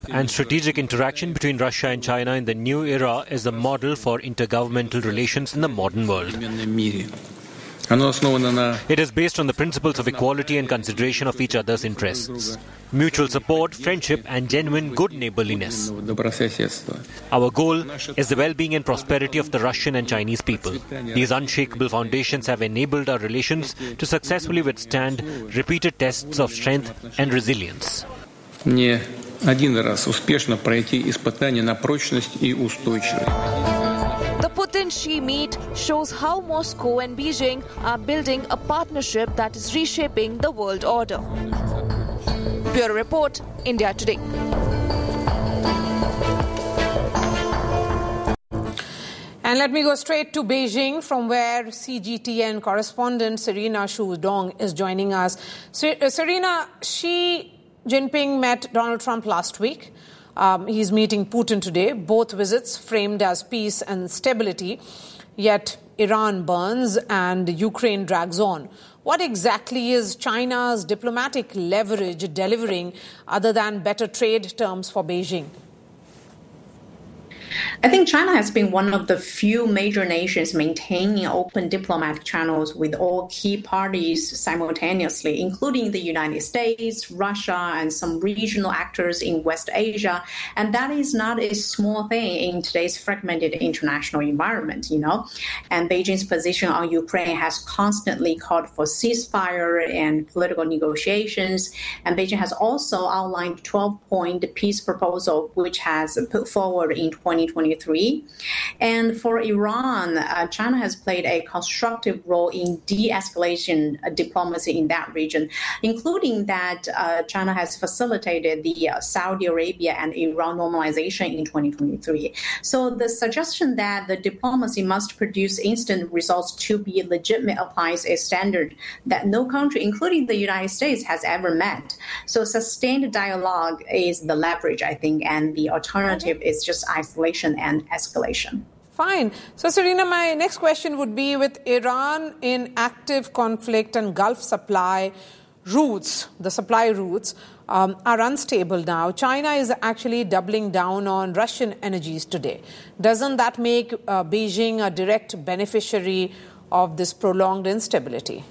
And strategic interaction between Russia and China in the new era is the model for intergovernmental relations in the modern world. It is based on the principles of equality and consideration of each other's interests, mutual support, friendship, and genuine good neighborliness. Our goal is the well-being and prosperity of the Russian and Chinese people. These unshakable foundations have enabled our relations to successfully withstand repeated tests of strength and resilience. Один раз успешно пройти испытания на прочность и устойчивость. The Putin-Xi meet shows how Moscow and Beijing are building a partnership that is reshaping the world order. Bureau Report, India Today. And let me go straight to Beijing, from where CGTN correspondent Serena Shu-Dong is joining us. Serena, Xi Jinping met Donald Trump last week. He's meeting Putin today. Both visits framed as peace and stability. Yet Iran burns and Ukraine drags on. What exactly is China's diplomatic leverage delivering other than better trade terms for Beijing? I think China has been one of the few major nations maintaining open diplomatic channels with all key parties simultaneously, including the United States, Russia, and some regional actors in West Asia. And that is not a small thing in today's fragmented international environment, And Beijing's position on Ukraine has constantly called for ceasefire and political negotiations. And Beijing has also outlined a 12-point peace proposal, which has put forward in 2023. And for Iran, China has played a constructive role in de-escalation diplomacy in that region, including that China has facilitated the Saudi Arabia and Iran normalization in 2023. So the suggestion that the diplomacy must produce instant results to be legitimate applies a standard that no country, including the United States, has ever met. So sustained dialogue is the leverage, I think, and the alternative is just isolation and escalation. Fine. So, Serena, my next question would be, with Iran in active conflict and Gulf supply routes, the supply routes are unstable now. China is actually doubling down on Russian energies today. Doesn't that make Beijing a direct beneficiary of this prolonged instability?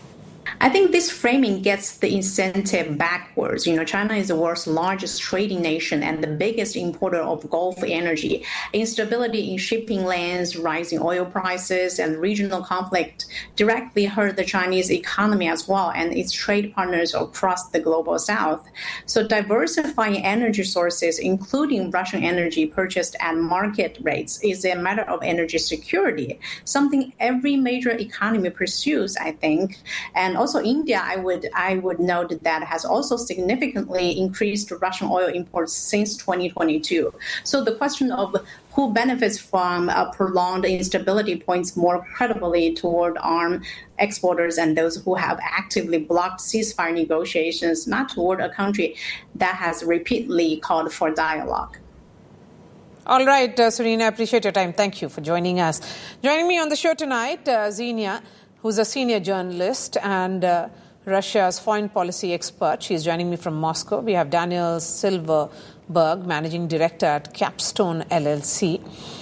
I think this framing gets the incentive backwards. China is the world's largest trading nation and the biggest importer of Gulf energy. Instability in shipping lanes, rising oil prices, and regional conflict directly hurt the Chinese economy as well and its trade partners across the global south. So diversifying energy sources, including Russian energy purchased at market rates, is a matter of energy security, something every major economy pursues, I think. And also India, I would note that has also significantly increased Russian oil imports since 2022. So the question of who benefits from a prolonged instability points more credibly toward arms exporters and those who have actively blocked ceasefire negotiations, not toward a country that has repeatedly called for dialogue. All right, Serena, I appreciate your time. Thank you for joining us. Joining me on the show tonight, Xenia, who's a senior journalist and Russia's foreign policy expert. She's joining me from Moscow. We have Daniel Silverberg, managing director at Capstone LLC.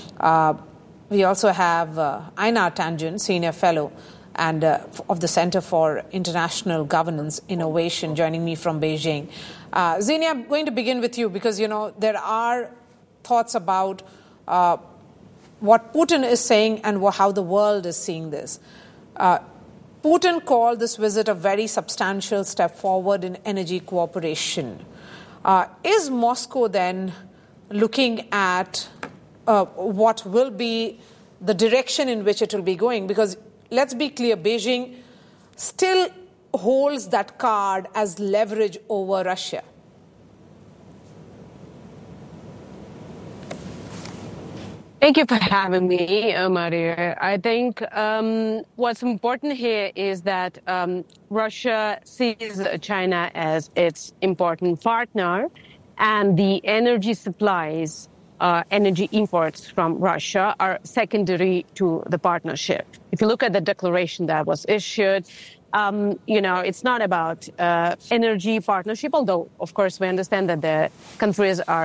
We also have Einar Tangen, senior fellow and of the Center for International Governance Innovation, joining me from Beijing. Xenia, I'm going to begin with you because, there are thoughts about what Putin is saying and how the world is seeing this. Putin called this visit a very substantial step forward in energy cooperation. Is Moscow then looking at what will be the direction in which it will be going? Because let's be clear, Beijing still holds that card as leverage over Russia. Thank you for having me, Maria. I think what's important here is that Russia sees China as its important partner, and the energy supplies, energy imports from Russia are secondary to the partnership. If you look at the declaration that was issued, It's not about energy partnership, although, of course, we understand that the countries are